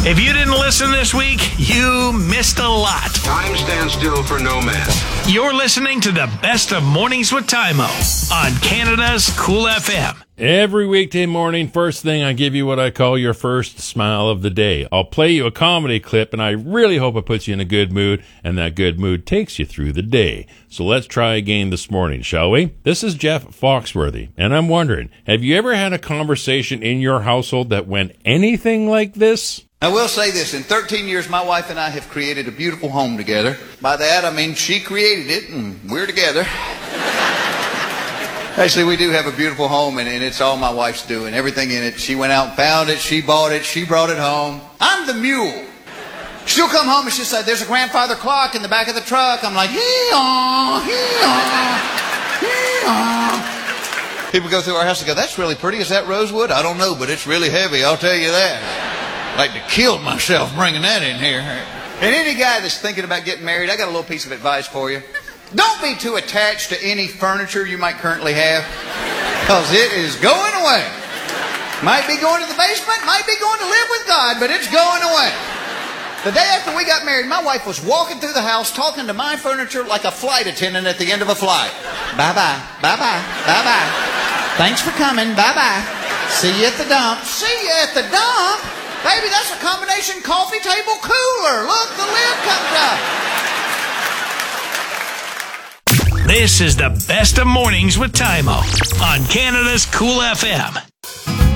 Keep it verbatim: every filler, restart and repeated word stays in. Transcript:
If you didn't listen this week, you missed a lot. Time stands still for no man. You're listening to the best of Mornings with Tymo on Canada's Cool F M. Every weekday morning, first thing, I give you what I call your first smile of the day. I'll play you a comedy clip, and I really hope it puts you in a good mood, and that good mood takes you through the day. So let's try again this morning, shall we? This is Jeff Foxworthy, and I'm wondering, have you ever had a conversation in your household that went anything like this? I will say this, in thirteen years, my wife and I have created a beautiful home together. By that, I mean she created it, and we're together. Actually, we do have a beautiful home, and, and it's all my wife's doing. Everything in it. She went out and found it. She bought it. She brought it home. I'm the mule. She'll come home and she'll say, there's a grandfather clock in the back of the truck. I'm like, hee-haw, hee-haw, hee-haw. People go through our house and go, that's really pretty. Is that rosewood? I don't know, but it's really heavy. I'll tell you that. I'd like to kill myself bringing that in here. And any guy that's thinking about getting married, I got a little piece of advice for you. Don't be too attached to any furniture you might currently have, because it is going away. Might be going to the basement, might be going to live with God, but it's going away. The day after we got married, my wife was walking through the house talking to my furniture like a flight attendant at the end of a flight. Bye-bye, bye-bye, bye-bye. Thanks for coming, bye-bye. See you at the dump. See you at the dump? Baby, that's a combination coffee table cooler. Look, the lid comes up. This is the best of Mornings with Tymo on Canada's Cool F M.